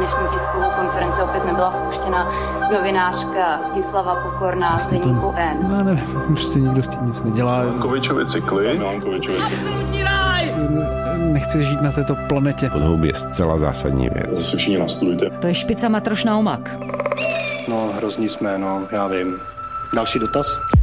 dnešní tiskovou konferenci opět nebyla vpuštěna novinářka Zdislava Pokorná z deníku N. No nevím, už si nikdo s tím nic nedělá. Milankovičovi cykly. Absolutní ráj! Nechci žít na této planetě. Podhoubí je zcela zásadní věc. Zase všichni nastudujte. To je špica matroš na omak. No, hrozní jsme, no, já vím. Další dotaz?